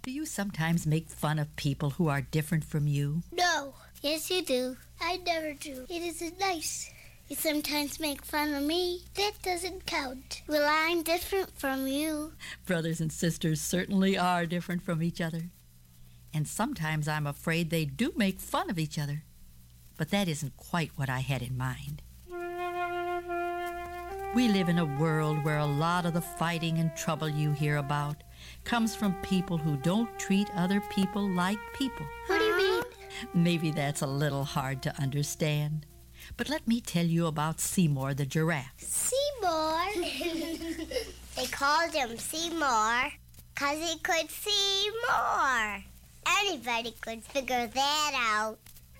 Do you sometimes make fun of people who are different from you? No. Yes, you do. I never do. It isn't nice. You sometimes make fun of me. That doesn't count. Well, I'm different from you. Brothers and sisters certainly are different from each other. And sometimes I'm afraid they do make fun of each other. But that isn't quite what I had in mind. We live in a world where a lot of the fighting and trouble you hear about comes from people who don't treat other people like people. What do you mean? Maybe that's a little hard to understand. But let me tell you about Seymour the giraffe. Seymour? They called him Seymour because he could see more. Anybody could figure that out.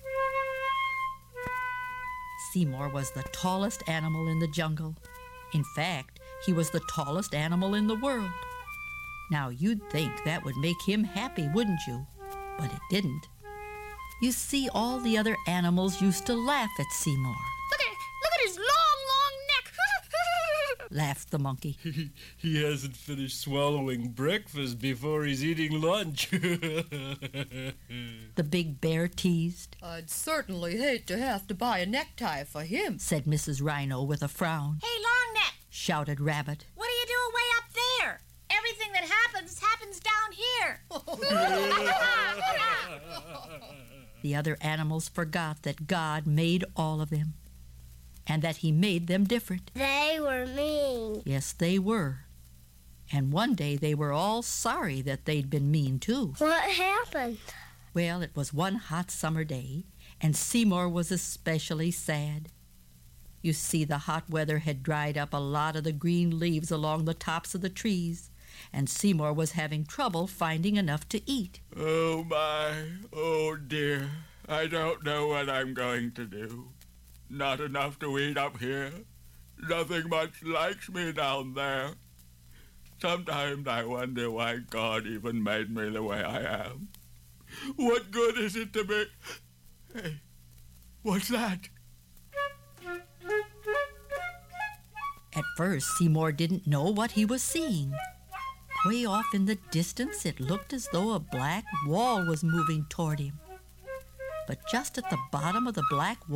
Seymour was the tallest animal in the jungle. In fact, he was the tallest animal in the world. Now, you'd think that would make him happy, wouldn't you? But it didn't. You see, all the other animals used to laugh at Seymour. Look at his long neck. Laughed the monkey. He hasn't finished swallowing breakfast before he's eating lunch. The big bear teased. I'd certainly hate to have to buy a necktie for him, Said Mrs. Rhino with a frown. Hey, Longneck, Shouted Rabbit. what do you do way up there? Everything that happens down here. The other animals forgot that God made all of them, and that He made them different. They were mean. Yes, they were. And one day they were all sorry that they'd been mean too. What happened? Well, it was one hot summer day, and Seymour was especially sad. You see, the hot weather had dried up a lot of the green leaves along the tops of the trees, and Seymour was having trouble finding enough to eat. Oh my, oh dear, I don't know what I'm going to do. Not enough to eat up here. Nothing much likes me down there. Sometimes I wonder why God even made me the way I am. What good is it to me? Hey, what's that? At first, Seymour didn't know what he was seeing. Way off in the distance, it looked as though a black wall was moving toward him. But just at the bottom of the black wall,